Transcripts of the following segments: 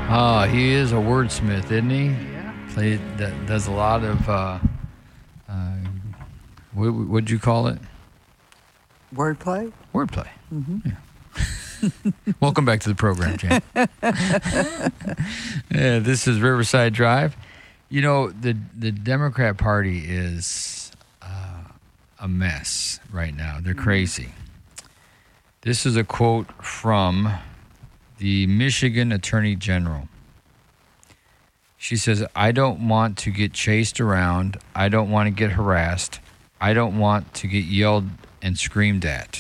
Oh, he is a wordsmith, isn't he? Yeah. Does a lot of, what'd you call it? Wordplay? Wordplay. Mm-hmm. Yeah. Welcome back to the program, Jan. Yeah, this is Riverside Drive. You know, the Democrat Party is a mess right now. They're crazy. This is a quote from the Michigan Attorney General. She says, "I don't want to get chased around. I don't want to get harassed. I don't want to get yelled and screamed at."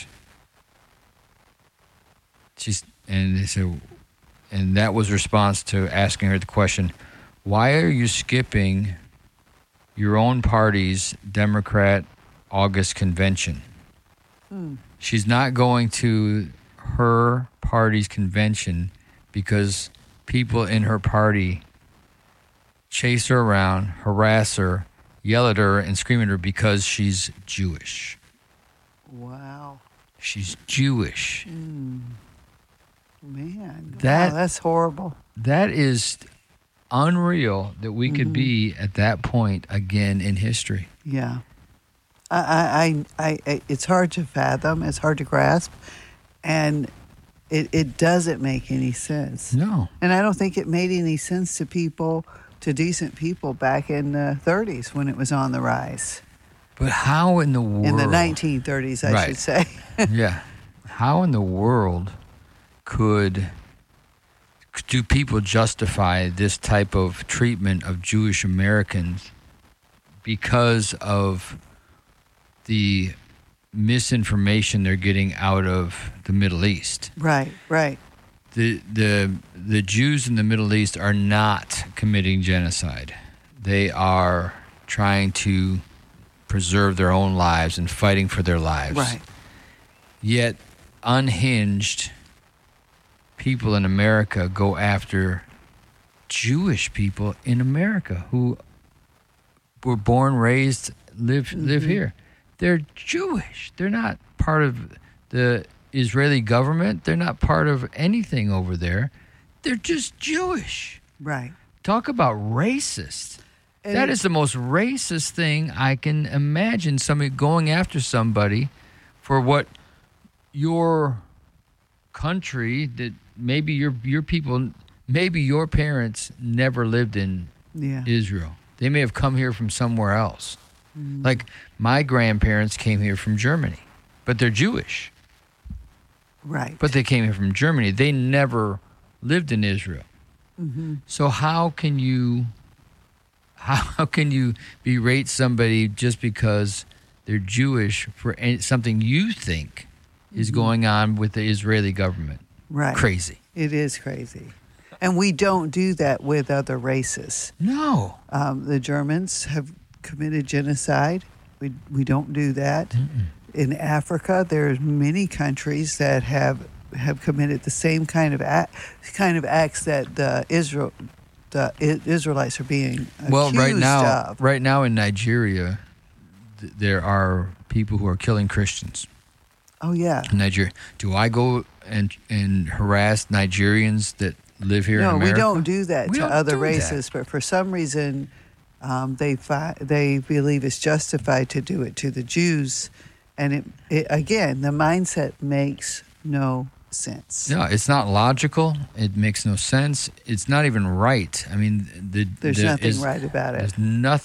And that was response to asking her the question, "Why are you skipping your own party's Democrat August convention?" She's not going to her party's convention because people in her party chase her around, harass her, yell at her, and scream at her because she's Jewish. Wow. She's Jewish. Man, That- wow, that's horrible. That is unreal that we could be at that point again in history. Yeah. I it's hard to fathom. It's hard to grasp. And it doesn't make any sense. No. And I don't think it made any sense to decent people back in the 30s when it was on the rise. But how in the world? In the 1930s, I Right. should say. Yeah. How in the world do people justify this type of treatment of Jewish Americans because of the misinformation they're getting out of the Middle East? Right. The Jews in the Middle East are not committing genocide. They are trying to preserve their own lives and fighting for their lives. Right. Yet unhinged people in America go after Jewish people in America who were born, raised, live here. They're Jewish. They're not part of the Israeli government. They're not part of anything over there. They're just Jewish. Right. Talk about racist. And That is the most racist thing I can imagine, somebody going after somebody for what your country, that maybe your people, maybe your parents never lived in Yeah. Israel. They may have come here from somewhere else. Like my grandparents came here from Germany, but they're Jewish. Right. But they came here from Germany. They never lived in Israel. So how can you berate somebody just because they're Jewish for something you think is going on with the Israeli government? Right. Crazy. It is crazy. And we don't do that with other races. No. The Germans have committed genocide. We don't do that. In Africa, there's many countries that have committed the same kind of acts that the Israelites are being accused of. Right now in Nigeria, there are people who are killing Christians. Oh yeah. In Nigeria, do I go and harass Nigerians that live here in No, America? we don't do that We to don't other do that. races, but for some reason, they believe it's justified to do it to the Jews, and it again, the mindset makes no sense. No, it's not logical. It makes no sense. It's not even right. I mean, There's nothing right about it. There's